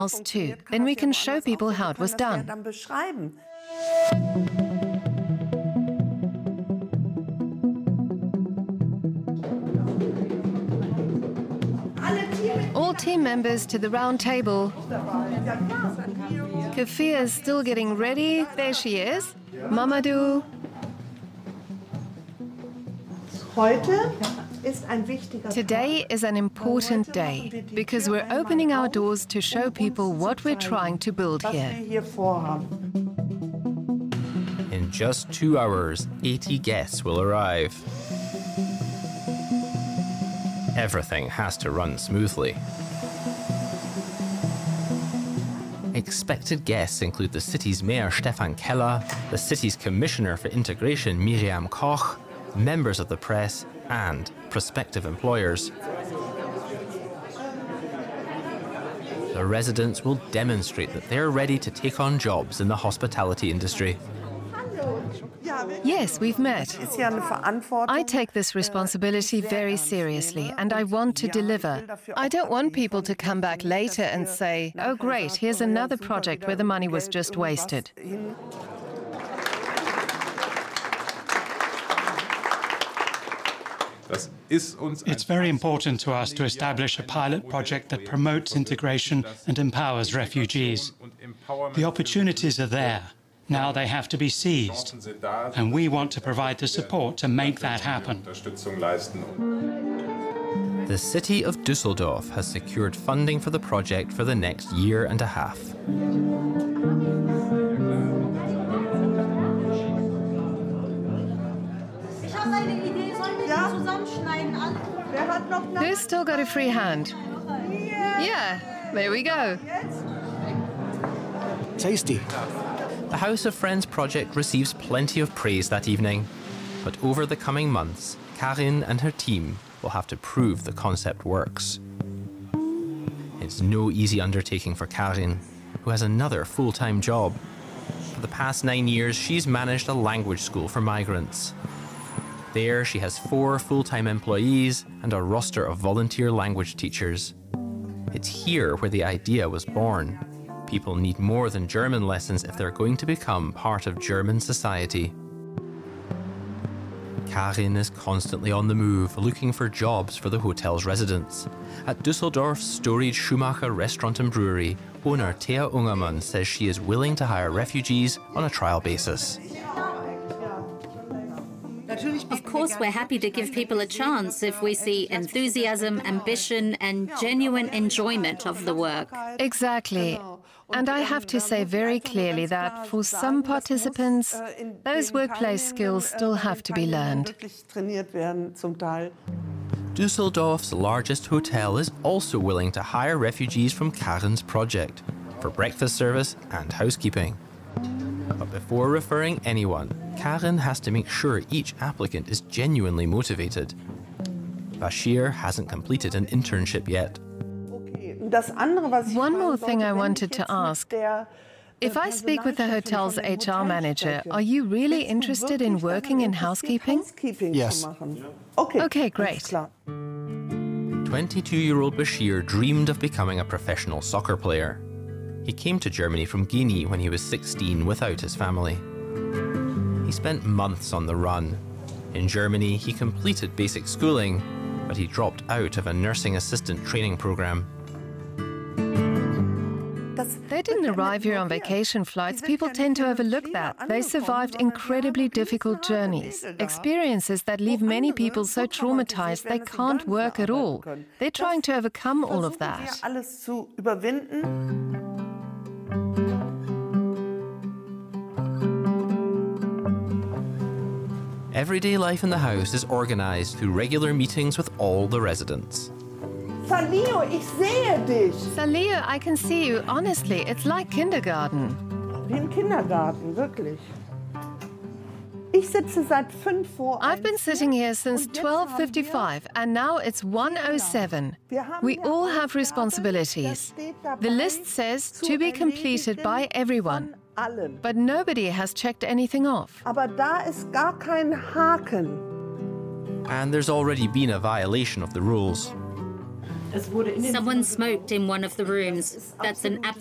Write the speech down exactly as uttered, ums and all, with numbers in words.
too. Then we can show people how it was done. All team members to the round table. Kafia is still getting ready. There she is. Mamadou. Today is an important day because we're opening our doors to show people what we're trying to build here. In just two hours, eighty guests will arrive. Everything has to run smoothly. Expected guests include the city's mayor Stefan Keller, the city's commissioner for integration Miriam Koch, members of the press, and prospective employers. The residents will demonstrate that they're ready to take on jobs in the hospitality industry. Yes, we've met. I take this responsibility very seriously, and I want to deliver. I don't want people to come back later and say, oh great, here's another project where the money was just wasted. It's very important to us to establish a pilot project that promotes integration and empowers refugees. The opportunities are there. Now they have to be seized, and we want to provide the support to make that happen. The city of Düsseldorf has secured funding for the project for the next year and a half. Who's still got a free hand? Yeah, there we go. Tasty. The House of Friends project receives plenty of praise that evening, but over the coming months, Karin and her team will have to prove the concept works. It's no easy undertaking for Karin, who has another full-time job. For the past nine years, she's managed a language school for migrants. There, she has four full-time employees and a roster of volunteer language teachers. It's here where the idea was born. People need more than German lessons if they're going to become part of German society. Karin is constantly on the move, looking for jobs for the hotel's residents. At Düsseldorf's storied Schumacher restaurant and brewery, owner Thea Ungermann says she is willing to hire refugees on a trial basis. Of course, we're happy to give people a chance if we see enthusiasm, ambition, and genuine enjoyment of the work. Exactly. And I have to say very clearly that for some participants, those workplace skills still have to be learned. Düsseldorf's largest hotel is also willing to hire refugees from Karin's project for breakfast service and housekeeping. But before referring anyone, Karin has to make sure each applicant is genuinely motivated. Bashir hasn't completed an internship yet. One more thing I wanted to ask. If I speak with the hotel's H R manager, are you really interested in working in housekeeping? Yes. Okay, great. twenty-two-year-old Bashir dreamed of becoming a professional soccer player. He came to Germany from Guinea when he was sixteen without his family. He spent months on the run. In Germany, he completed basic schooling, but he dropped out of a nursing assistant training program. They didn't arrive here on vacation flights. People tend to overlook that. They survived incredibly difficult journeys, experiences that leave many people so traumatized they can't work at all. They're trying to overcome all of that. Everyday life in the house is organized through regular meetings with all the residents. Salio, ich sehe dich. Salio, I can see you. Honestly, it's like kindergarten. Wie im Kindergarten, wirklich. Ich sitze seit fünf vor I've been sitting here since twelve fifty-five, and now it's one oh seven. We all have responsibilities. The list says to be completed by everyone, but nobody has checked anything off. Aber da ist gar kein Haken. And there's already been a violation of the rules. Someone smoked in one of the rooms. That's an